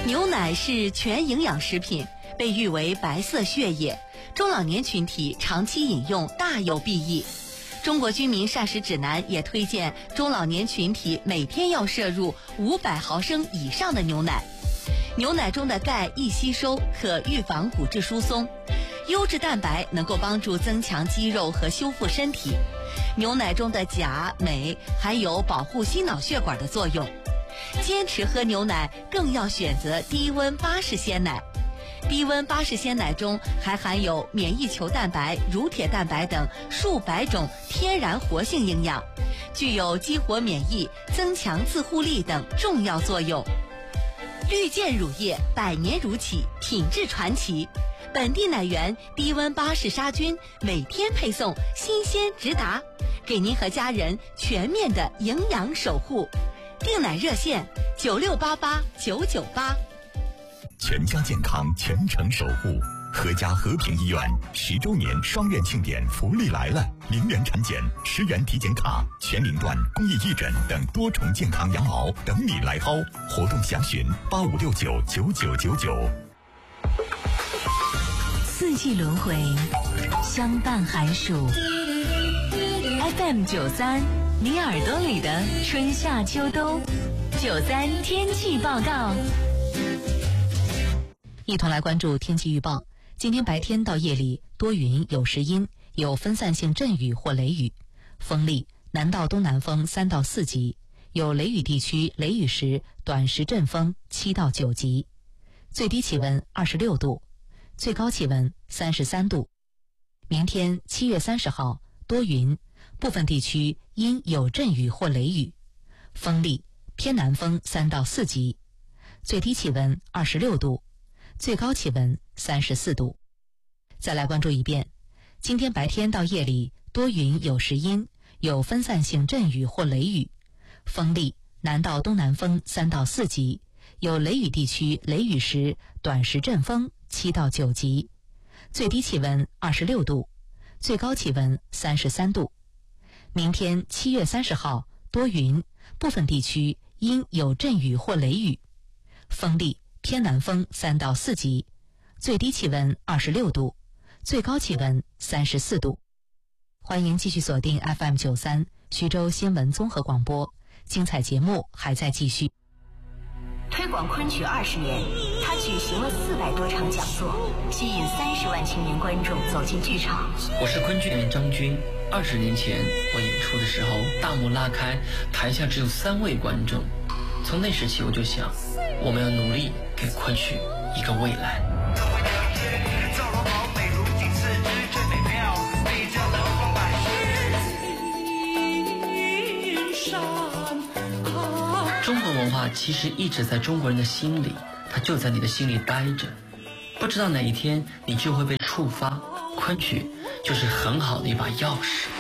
牛奶是全营养食品，被誉为白色血液，中老年群体长期饮用大有裨益。中国居民膳食指南也推荐中老年群体每天要摄入500毫升以上的牛奶。牛奶中的钙易吸收，可预防骨质疏松；优质蛋白能够帮助增强肌肉和修复身体。牛奶中的钾、镁还有保护心脑血管的作用。坚持喝牛奶更要选择低温巴氏鲜奶。低温巴氏鲜奶中还含有免疫球蛋白、乳铁蛋白等数百种天然活性营养，具有激活免疫、增强自护力等重要作用。绿箭乳业100年如起，品质传奇。本地奶源低温巴氏杀菌，每天配送，新鲜直达，给您和家人全面的营养守护。订奶热线96889988。 全家健康，全程守护。合家和平医院10周年双院庆典福利来了！0元产检、10元体检卡、全龄段公益义诊等多重健康羊毛等你来薅。活动详询85699999。 四季轮回，相伴寒暑。FM 93，你耳朵里的春夏秋冬。93天气报告。 一同来关注天气预报。今天白天到夜里多云有时阴，有分散性阵雨或雷雨，风力南到东南风3到4级，有雷雨地区雷雨时短时阵风7到9级。最低气温26度，最高气温33度。明天7月30号多云，部分地区阴有阵雨或雷雨，风力偏南风3到4级，最低气温26度，最高气温34度。再来关注一遍，今天白天到夜里多云有时阴，有分散性阵雨或雷雨，风力南到东南风3到4级，有雷雨地区雷雨时短时阵风7到9级，最低气温26度，最高气温33度。明天7月30号多云，部分地区阴有阵雨或雷雨，风力偏南风3到4级，最低气温26度，最高气温34度。欢迎继续锁定 FM 93徐州新闻综合广播，精彩节目还在继续。 推广昆曲20年，他举行了400多场讲座，吸引30万青年观众走进剧场。 我是昆剧演员张军。20年前我演出的时候，大幕拉开，台下只有3位观众。从那时起我就想，我们要努力给昆曲一个未来。中国文化其实一直在中国人的心里，它就在你的心里待着，不知道哪一天你就会被触发。昆曲就是很好的一把钥匙。